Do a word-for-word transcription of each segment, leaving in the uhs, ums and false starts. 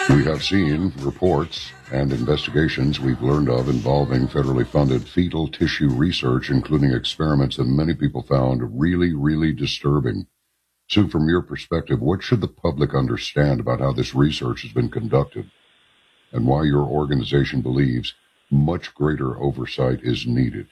We have seen reports and investigations we've learned of involving federally funded fetal tissue research, including experiments that many people found really, really disturbing. Sue, from your perspective, what should the public understand about how this research has been conducted and why your organization believes much greater oversight is needed?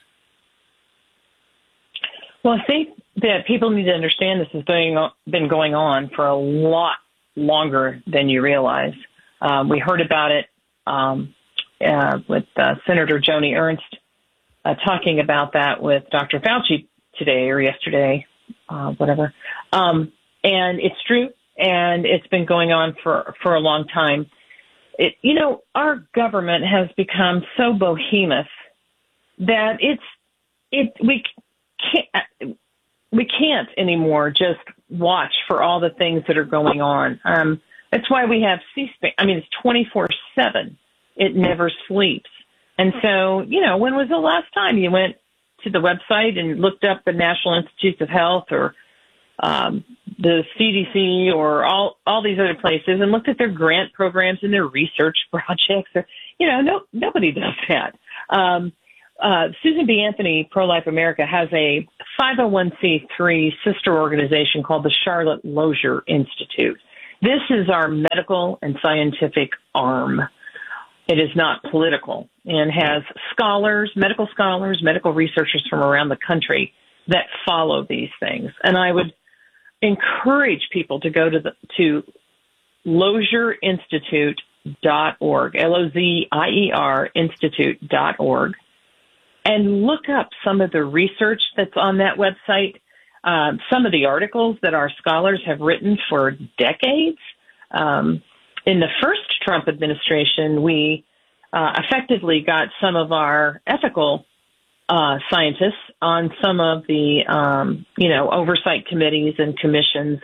Well, I think that people need to understand this has been, been going on for a lot longer than you realize. Um, we heard about it um, uh, with uh, Senator Joni Ernst uh, talking about that with Doctor Fauci today or yesterday, uh, whatever. Um, and it's true, and it's been going on for, for a long time. It, you know, our government has become so behemoth that it's it we can't we can't anymore just watch for all the things that are going on. Um, that's why we have C-SPAN. I mean, it's twenty-four seven. It never sleeps. And so, you know, when was the last time you went to the website and looked up the National Institutes of Health or um, the C D C or all, all these other places and looked at their grant programs and their research projects? Or, you know, no, nobody does that. Um, uh, Susan B. Anthony, Pro-Life America, has a five oh one c three sister organization called the Charlotte Lozier Institute. This is our medical and scientific arm. It is not political and has scholars, medical scholars, medical researchers from around the country that follow these things. And I would encourage people to go to the to lozier institute dot org, L O Z I E R institute dot org, and look up some of the research that's on that website, um, some of the articles that our scholars have written for decades. Um, in the first Trump administration, we uh, effectively got some of our ethical Uh, scientists on some of the, um, you know, oversight committees and commissions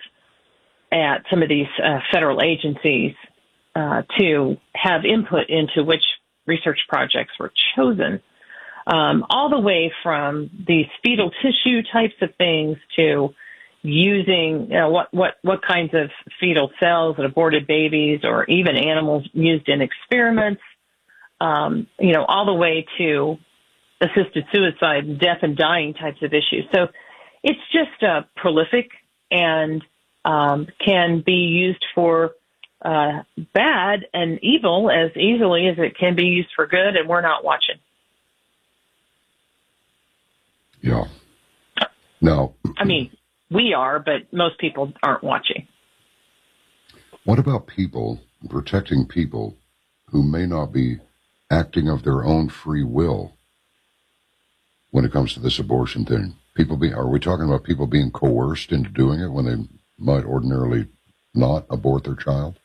at some of these uh, federal agencies uh, to have input into which research projects were chosen, um, all the way from these fetal tissue types of things to using, you know, what, what, what kinds of fetal cells and aborted babies or even animals used in experiments, um, you know, all the way to assisted suicide, death and dying types of issues. So it's just uh, prolific and um, can be used for uh, bad and evil as easily as it can be used for good, and we're not watching. Yeah. Now, I mean, we are, but most people aren't watching. What about people, protecting people who may not be acting of their own free will when it comes to this abortion thing? People be, are we talking about people being coerced into doing it when they might ordinarily not abort their child?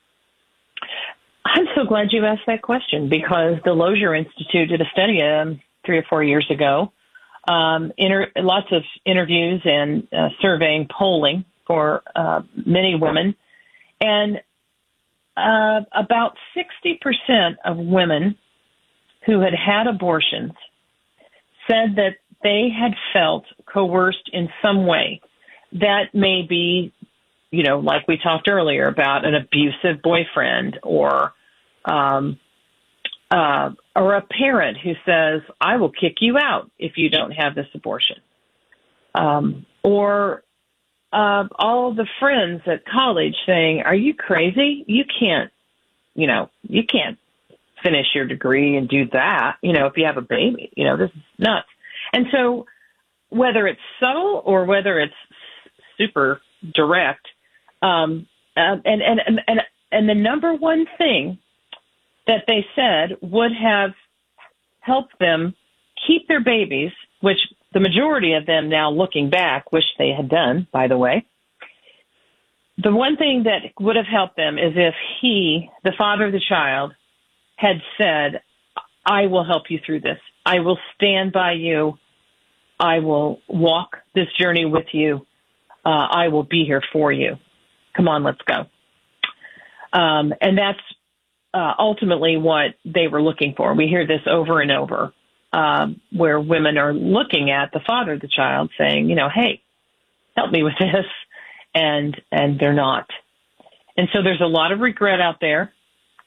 I'm so glad you asked that question, because the Lozier Institute did a study um, three or four years ago, um, inter- lots of interviews and uh, surveying, polling for uh, many women, and uh, about sixty percent of women who had had abortions said that they had felt coerced in some way. That may be, you know, like we talked earlier about an abusive boyfriend, or um, uh, or a parent who says, I will kick you out if you don't have this abortion. Um, or uh, all the friends at college saying, are you crazy? You can't, you know, you can't finish your degree and do that, you know, if you have a baby, you know, this is nuts. And so whether it's subtle or whether it's super direct, um, uh, and, and, and, and, and the number one thing that they said would have helped them keep their babies, which the majority of them now looking back wish they had done, by the way. The one thing that would have helped them is if he, the father of the child, had said, I will help you through this. I will stand by you. I will walk this journey with you. Uh, I will be here for you. Come on, let's go. Um, and that's uh, ultimately what they were looking for. We hear this over and over, um, where women are looking at the father of the child saying, you know, hey, help me with this. And, and they're not. And so there's a lot of regret out there.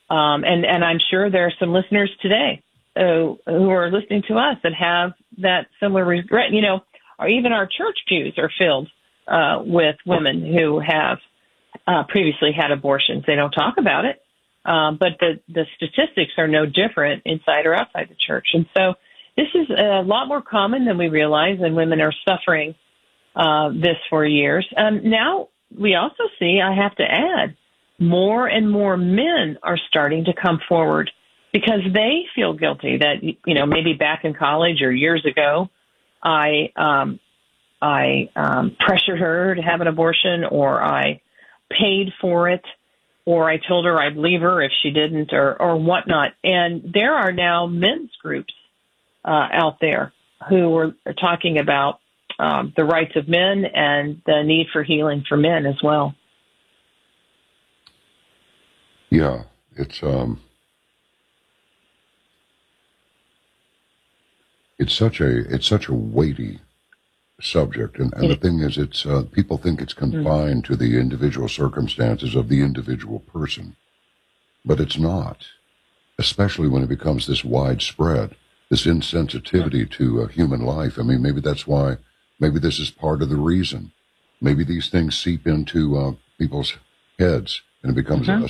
Um, and, and I'm sure there are some listeners today uh, who are listening to us that have that similar regret. You know, or even our church pews are filled uh, with women who have uh, previously had abortions. They don't talk about it, uh, but the, the statistics are no different inside or outside the church. And so this is a lot more common than we realize, and women are suffering uh, this for years. Um, now we also see, I have to add, more and more men are starting to come forward because they feel guilty that, you know, maybe back in college or years ago, I um, I um, pressured her to have an abortion, or I paid for it, or I told her I'd leave her if she didn't, or, or whatnot. And there are now men's groups uh, out there who are, are talking about um, the rights of men and the need for healing for men as well. Yeah, it's um, it's such a it's such a weighty subject, and, and the thing is, it's uh, people think it's confined mm-hmm. to the individual circumstances of the individual person, but it's not. Especially when it becomes this widespread, this insensitivity to uh, human life. I mean, maybe that's why. Maybe this is part of the reason. Maybe these things seep into uh, people's heads, and it becomes mm-hmm. a